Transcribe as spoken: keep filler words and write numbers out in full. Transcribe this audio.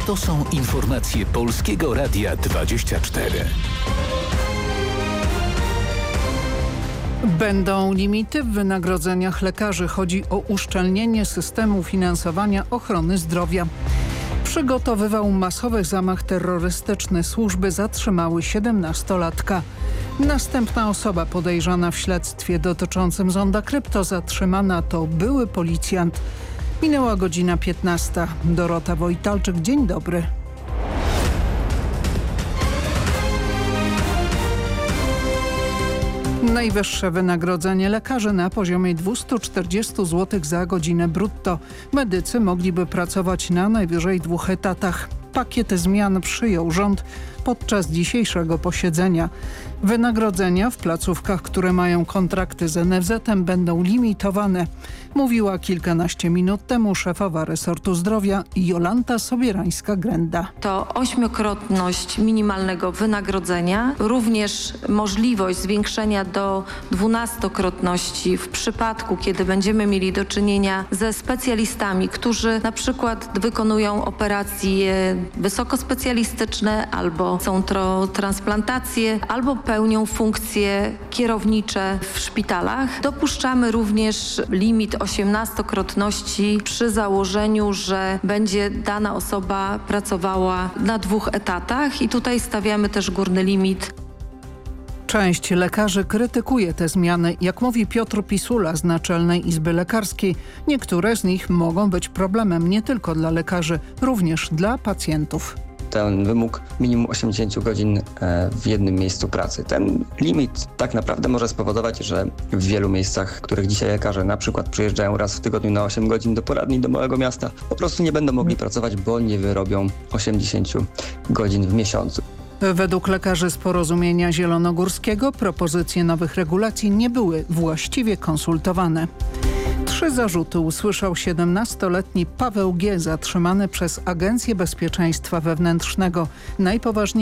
To są informacje Polskiego Radia dwadzieścia cztery. Będą limity w wynagrodzeniach lekarzy. Chodzi o uszczelnienie systemu finansowania ochrony zdrowia. Przygotowywał masowy zamach terrorystyczny. Służby zatrzymały siedemnastolatka. Następna osoba podejrzana w śledztwie dotyczącym zonda krypto zatrzymana to były policjant. Minęła godzina piętnasta. Dorota Wojtalczyk, dzień dobry. Najwyższe wynagrodzenie lekarzy na poziomie dwieście czterdzieści złotych za godzinę brutto. Medycy mogliby pracować na najwyżej dwóch etatach. Pakiet zmian przyjął rząd podczas dzisiejszego posiedzenia. Wynagrodzenia w placówkach, które mają kontrakty z N F Z-em, będą limitowane. Mówiła kilkanaście minut temu szefowa resortu zdrowia Jolanta Sobierańska-Grenda. To ośmiokrotność minimalnego wynagrodzenia, również możliwość zwiększenia do dwunastokrotności w przypadku, kiedy będziemy mieli do czynienia ze specjalistami, którzy na przykład wykonują operacje wysokospecjalistyczne albo są to transplantacje, albo pełnią funkcje kierownicze w szpitalach. Dopuszczamy również limit osiemnastokrotności przy założeniu, że będzie dana osoba pracowała na dwóch etatach i tutaj stawiamy też górny limit. Część lekarzy krytykuje te zmiany. Jak mówi Piotr Pisula z Naczelnej Izby Lekarskiej, niektóre z nich mogą być problemem nie tylko dla lekarzy, również dla pacjentów. Ten wymóg minimum osiemdziesiąt godzin w jednym miejscu pracy. Ten limit tak naprawdę może spowodować, że w wielu miejscach, w których dzisiaj lekarze na przykład przyjeżdżają raz w tygodniu na osiem godzin do poradni do małego miasta, po prostu nie będą mogli pracować, bo nie wyrobią osiemdziesiąt godzin w miesiącu. Według lekarzy z Porozumienia Zielonogórskiego propozycje nowych regulacji nie były właściwie konsultowane. Trzy zarzuty usłyszał siedemnastoletni Paweł G., zatrzymany przez Agencję Bezpieczeństwa Wewnętrznego. Najpoważniejszy